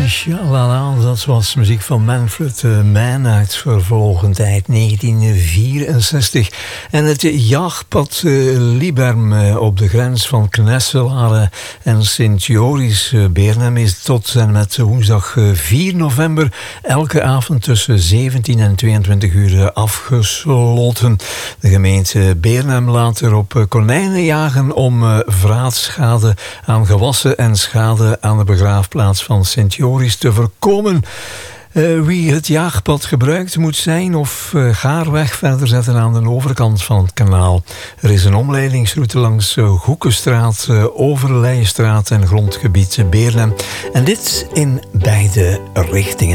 Shalala, dat was muziek van Manfred Mann uit vervlogen tijd 1964. En het jaagpad Liberm op de grens van Knesselare en Sint-Joris Beernem is tot en met woensdag 4 november elke avond tussen 17 en 22 uur afgesloten. De gemeente Beernem laat er op konijnen jagen om vraatschade aan gewassen en schade aan de begraafplaats van Sint-Joris te voorkomen. Wie het jaagpad gebruikt moet zijn of gaarweg verder zetten aan de overkant van het kanaal. Er is een omleidingsroute langs Hoekenstraat, Overlijstraat en grondgebied Beernem. En dit in beide richtingen.